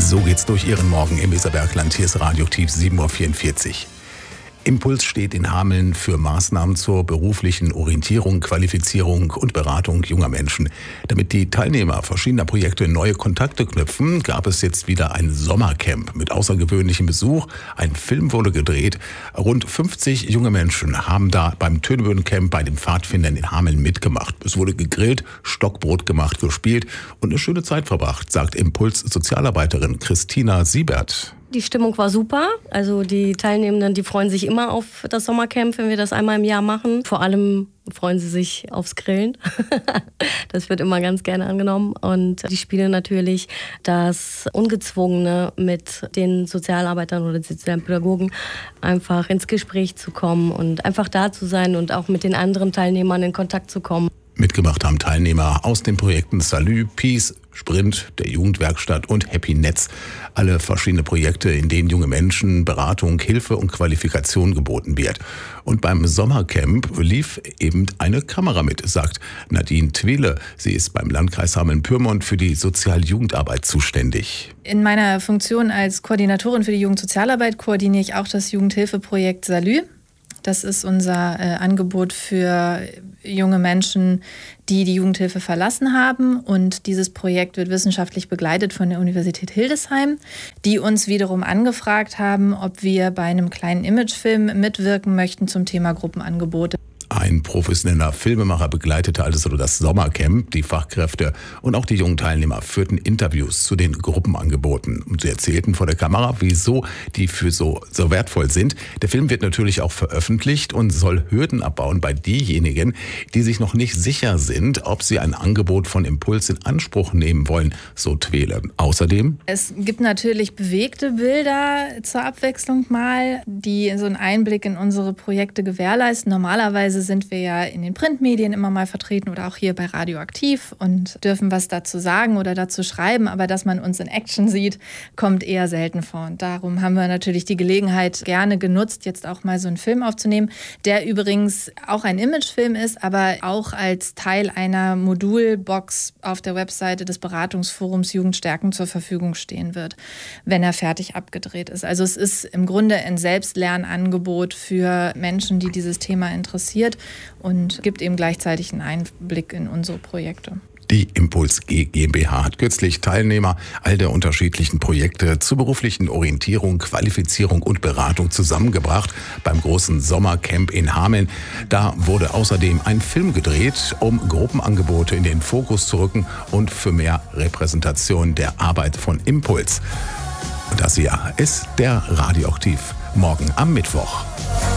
So geht's durch Ihren Morgen im Weserbergland. Hier ist Radioaktiv 7.44 Uhr. Impuls steht in Hameln für Maßnahmen zur beruflichen Orientierung, Qualifizierung und Beratung junger Menschen. Damit die Teilnehmer verschiedener Projekte neue Kontakte knüpfen, gab es jetzt wieder ein Sommercamp mit außergewöhnlichem Besuch. Ein Film wurde gedreht. Rund 50 junge Menschen haben da beim Töneböen-Camp bei den Pfadfindern in Hameln mitgemacht. Es wurde gegrillt, Stockbrot gemacht, gespielt und eine schöne Zeit verbracht, sagt Impuls-Sozialarbeiterin Christina Siebert. Die Stimmung war super. Also die Teilnehmenden, die freuen sich immer auf das Sommercamp, wenn wir das einmal im Jahr machen. Vor allem freuen sie sich aufs Grillen. Das wird immer ganz gerne angenommen. Und die spielen natürlich das Ungezwungene mit den Sozialarbeitern oder sozialen Pädagogen, einfach ins Gespräch zu kommen und einfach da zu sein und auch mit den anderen Teilnehmern in Kontakt zu kommen. Mitgemacht haben Teilnehmer aus den Projekten Salü, Peace, Sprint, der Jugendwerkstatt und Happy Netz. Alle verschiedene Projekte, in denen junge Menschen Beratung, Hilfe und Qualifikation geboten wird. Und beim Sommercamp lief eben eine Kamera mit, sagt Nadine Twele. Sie ist beim Landkreis Hameln-Pyrmont für die Sozialjugendarbeit zuständig. In meiner Funktion als Koordinatorin für die Jugendsozialarbeit koordiniere ich auch das Jugendhilfeprojekt Salü. Das ist unser Angebot für junge Menschen, die die Jugendhilfe verlassen haben. Und dieses Projekt wird wissenschaftlich begleitet von der Universität Hildesheim, die uns wiederum angefragt haben, ob wir bei einem kleinen Imagefilm mitwirken möchten zum Thema Gruppenangebote. Ein professioneller Filmemacher begleitete also das Sommercamp. Die Fachkräfte und auch die jungen Teilnehmer führten Interviews zu den Gruppenangeboten. Und sie erzählten vor der Kamera, wieso die für so wertvoll sind. Der Film wird natürlich auch veröffentlicht und soll Hürden abbauen bei denjenigen, die sich noch nicht sicher sind, ob sie ein Angebot von Impuls in Anspruch nehmen wollen, so Twele. Außerdem: Es gibt natürlich bewegte Bilder zur Abwechslung mal, die so einen Einblick in unsere Projekte gewährleisten. Normalerweise sind wir ja in den Printmedien immer mal vertreten oder auch hier bei Radioaktiv und dürfen was dazu sagen oder dazu schreiben, aber dass man uns in Action sieht, kommt eher selten vor. Und darum haben wir natürlich die Gelegenheit gerne genutzt, jetzt auch mal so einen Film aufzunehmen, der übrigens auch ein Imagefilm ist, aber auch als Teil einer Modulbox auf der Webseite des Beratungsforums Jugendstärken zur Verfügung stehen wird, wenn er fertig abgedreht ist. Also es ist im Grunde ein Selbstlernangebot für Menschen, die dieses Thema interessiert, und gibt eben gleichzeitig einen Einblick in unsere Projekte. Die Impuls GmbH hat kürzlich Teilnehmer all der unterschiedlichen Projekte zur beruflichen Orientierung, Qualifizierung und Beratung zusammengebracht beim großen Sommercamp in Hameln. Da wurde außerdem ein Film gedreht, um Gruppenangebote in den Fokus zu rücken und für mehr Repräsentation der Arbeit von Impuls. Und das hier ist der Radioaktiv Morgen am Mittwoch.